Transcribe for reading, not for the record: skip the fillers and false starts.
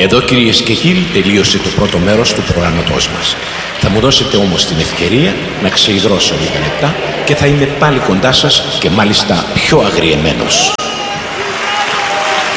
Εδώ, κυρίες και κύριοι, τελείωσε το πρώτο μέρος του προγραμματός μας. Θα μου δώσετε όμως την ευκαιρία να ξεϊδρώσω λίγα λεπτά και θα είμαι πάλι κοντά σας και μάλιστα πιο αγριεμένος.